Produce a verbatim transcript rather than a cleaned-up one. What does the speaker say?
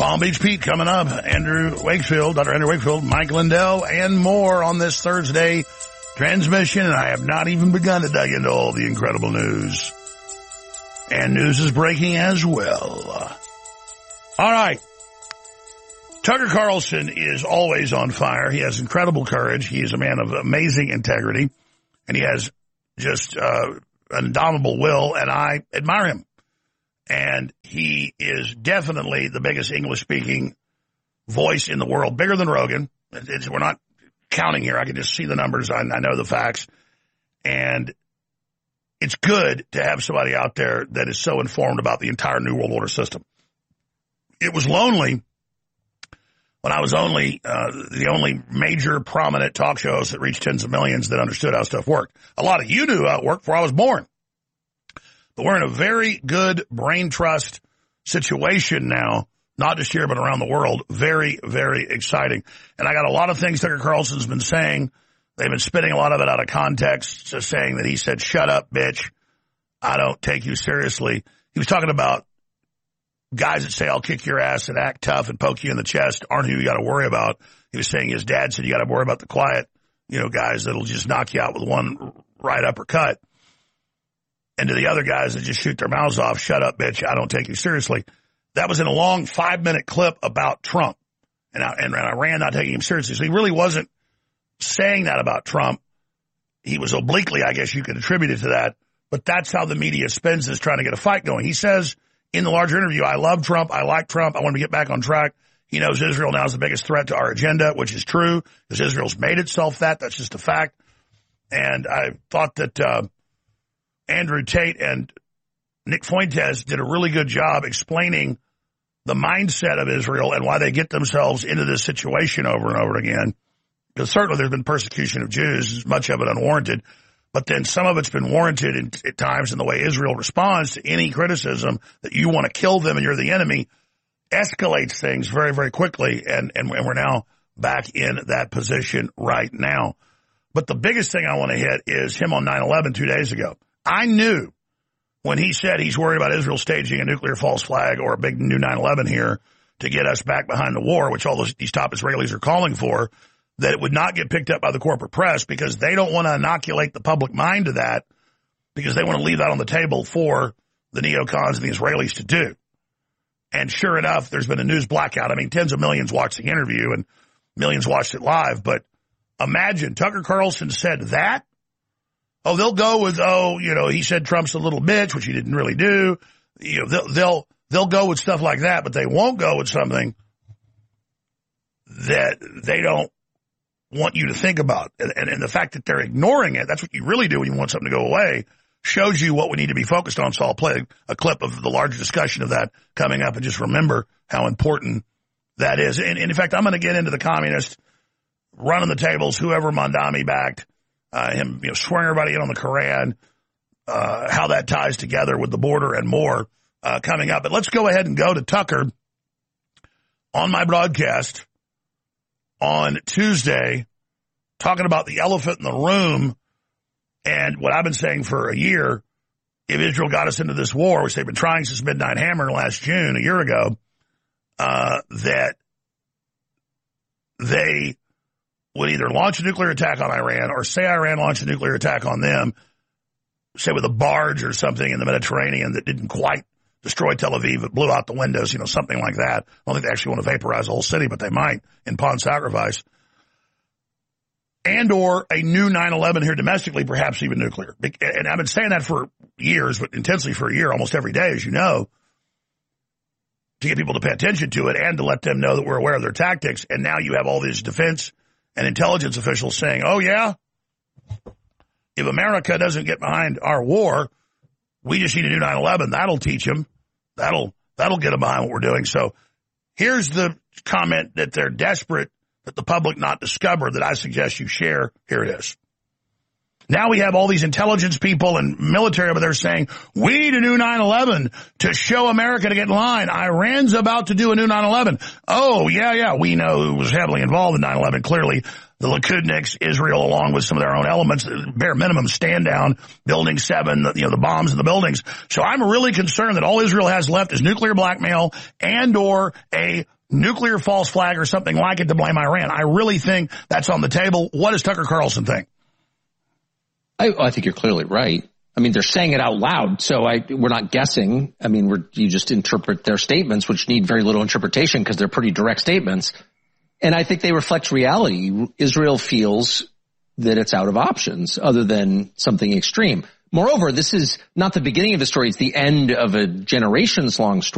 Palm Beach Pete coming up. Andrew Wakefield, Doctor Andrew Wakefield, Mike Lindell, and more on this Thursday transmission. And I have not even begun to dive into all the incredible news. And news is breaking as well. All right. Tucker Carlson is always on fire. He has incredible courage. He is a man of amazing integrity. And he has just uh, an indomitable will, and I admire him. And he is definitely the biggest English-speaking voice in the world, bigger than Rogan. It's, we're not counting here. I can just see the numbers. I, I know the facts. And it's good to have somebody out there that is so informed about the entire New World Order system. It was lonely when I was only uh, the only major prominent talk shows that reached tens of millions that understood how stuff worked. A lot of you knew how it worked before I was born. But we're in a very good brain trust situation now, not just here but around the world. Very, very exciting. And I got a lot of things Tucker Carlson's been saying. They've been spitting a lot of it out of context, just saying that he said, shut up, bitch. I don't take you seriously. He was talking about guys that say, I'll kick your ass and act tough and poke you in the chest aren't who you got to worry about. He was saying his dad said you got to worry about the quiet, you know, guys that'll just knock you out with one right uppercut. And to the other guys that just shoot their mouths off, shut up, bitch, I don't take you seriously. That was in a long five-minute clip about Trump and, I, and Iran not taking him seriously. So he really wasn't saying that about Trump. He was obliquely, I guess you could attribute it to that. But that's how the media spends this, trying to get a fight going. He says in the larger interview, I love Trump, I like Trump, I want to get back on track. He knows Israel now is the biggest threat to our agenda, which is true, because Israel's made itself that. That's just a fact. And I thought that uh, Andrew Tate and Nick Fuentes did a really good job explaining the mindset of Israel and why they get themselves into this situation over and over again. Because certainly there's been persecution of Jews, much of it unwarranted, but then some of it's been warranted in, at times in the way Israel responds to any criticism that you want to kill them and you're the enemy, escalates things very, very quickly, and, and, and we're now back in that position right now. But the biggest thing I want to hit is him on nine eleven two days ago. I knew when he said he's worried about Israel staging a nuclear false flag or a big new nine eleven here to get us back behind the war, which all those, these top Israelis are calling for, that it would not get picked up by the corporate press because they don't want to inoculate the public mind to that, because they want to leave that on the table for the neocons and the Israelis to do. And sure enough, there's been a news blackout. I mean, tens of millions watched the interview and millions watched it live. But imagine Tucker Carlson said that. Oh, they'll go with, oh, you know, he said Trump's a little bitch, which he didn't really do. You know, they'll, they'll, they'll go with stuff like that, but they won't go with something that they don't want you to think about. And, and, and the fact that they're ignoring it, that's what you really do when you want something to go away, shows you what we need to be focused on. So I'll play a clip of the larger discussion of that coming up, and just remember how important that is. And, and in fact, I'm going to get into the communists running the tables, whoever Mondami backed, uh, him, you know, swearing everybody in on the Koran, uh, how that ties together with the border and more, uh, coming up. But let's go ahead and go to Tucker on my broadcast on Tuesday, talking about the elephant in the room and what I've been saying for a year. If Israel got us into this war, which they've been trying since Midnight Hammer last June, a year ago, uh, that they would either launch a nuclear attack on Iran or say Iran launched a nuclear attack on them, say with a barge or something in the Mediterranean that didn't quite destroy Tel Aviv, it blew out the windows, you know, something like that. I don't think they actually want to vaporize the whole city, but they might in pawn sacrifice. And or a new nine eleven here domestically, perhaps even nuclear. And I've been saying that for years, but intensely for a year, almost every day, as you know, to get people to pay attention to it and to let them know that we're aware of their tactics. And now you have all these defense and intelligence officials saying, oh, yeah, if America doesn't get behind our war, we just need to do nine eleven. That'll teach them. That'll, that'll get them behind what we're doing. So here's the comment that they're desperate that the public not discover that I suggest you share. Here it is. Now we have all these intelligence people and military over there saying, we need a new nine eleven to show America to get in line. Iran's about to do a new nine eleven. Oh, yeah, yeah, we know who was heavily involved in nine eleven. Clearly, the Likudniks, Israel, along with some of their own elements, bare minimum stand down, building seven, you know, the bombs in the buildings. So I'm really concerned that all Israel has left is nuclear blackmail and or a nuclear false flag or something like it to blame Iran. I really think that's on the table. What does Tucker Carlson think? I, I think you're clearly right. I mean, they're saying it out loud, so I, we're not guessing. I mean, we're, you just interpret their statements, which need very little interpretation because they're pretty direct statements. And I think they reflect reality. Israel feels that it's out of options other than something extreme. Moreover, this is not the beginning of the story. It's the end of a generations-long story.